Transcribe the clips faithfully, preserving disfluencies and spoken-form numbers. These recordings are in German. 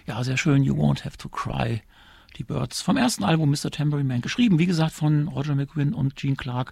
Ja, sehr schön. You Won't Have to Cry. Die Byrds vom ersten Album Mister Tambourine Man. Geschrieben, wie gesagt, von Roger McGuinn und Gene Clark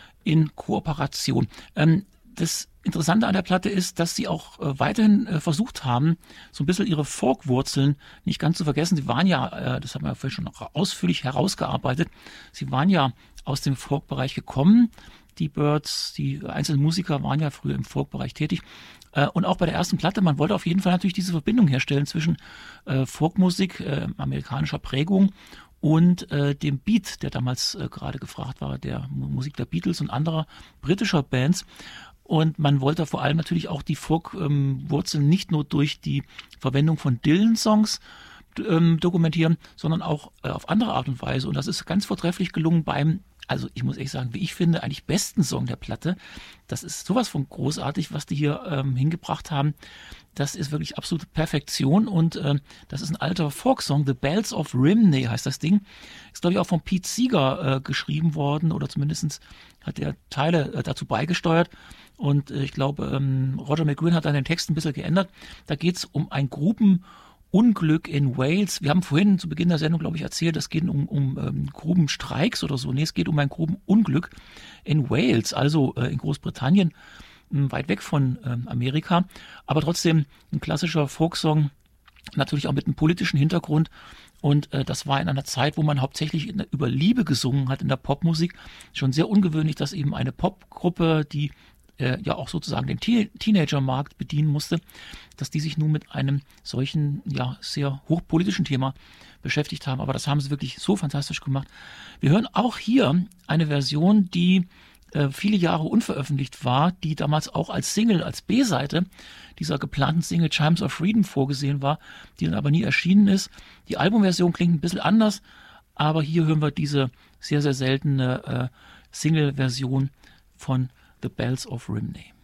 in Kooperation. Ähm, das Interessante an der Platte ist, dass sie auch äh, weiterhin äh, versucht haben, so ein bisschen ihre Folk-Wurzeln nicht ganz zu vergessen. Sie waren ja, äh, das haben wir ja vorhin schon ausführlich herausgearbeitet, sie waren ja aus dem Folk-Bereich gekommen. Die Byrds, die einzelnen Musiker waren ja früher im Folk-Bereich tätig. Äh, und auch bei der ersten Platte, man wollte auf jeden Fall natürlich diese Verbindung herstellen zwischen äh, Folkmusik, äh, amerikanischer Prägung und äh, dem Beat, der damals äh, gerade gefragt war, der Musik der Beatles und anderer britischer Bands. Und man wollte vor allem natürlich auch die Folk-Wurzeln ähm, nicht nur durch die Verwendung von Dylan-Songs ähm, dokumentieren, sondern auch äh, auf andere Art und Weise. Und das ist ganz vortrefflich gelungen beim, also ich muss ehrlich sagen, wie ich finde, eigentlich besten Song der Platte. Das ist sowas von großartig, was die hier ähm, hingebracht haben. Das ist wirklich absolute Perfektion und äh, das ist ein alter Folk-Song, The Bells of Rhymney heißt das Ding. Ist, glaube ich, auch von Pete Seeger äh, geschrieben worden oder zumindest hat er Teile äh, dazu beigesteuert. Und äh, ich glaube, ähm, Roger McGuinn hat dann den Text ein bisschen geändert. Da geht es um ein Grubenunglück in Wales. Wir haben vorhin zu Beginn der Sendung, glaube ich, erzählt, es geht um, um ähm, Grubenstreiks oder so. Nee, es geht um ein Grubenunglück in Wales, also äh, in Großbritannien, äh, weit weg von äh, Amerika. Aber trotzdem ein klassischer Folksong, natürlich auch mit einem politischen Hintergrund. Und äh, das war in einer Zeit, wo man hauptsächlich in, über Liebe gesungen hat in der Popmusik. Schon sehr ungewöhnlich, dass eben eine Popgruppe, die äh, ja auch sozusagen den Te- Teenager-Markt bedienen musste, dass die sich nun mit einem solchen, ja, sehr hochpolitischen Thema beschäftigt haben. Aber das haben sie wirklich so fantastisch gemacht. Wir hören auch hier eine Version, die äh, viele Jahre unveröffentlicht war, die damals auch als Single, als B-Seite dieser geplanten Single Chimes of Freedom vorgesehen war, die dann aber nie erschienen ist. Die Albumversion klingt ein bisschen anders, aber hier hören wir diese sehr, sehr seltene äh, Single-Version von The Bells of Rhymney.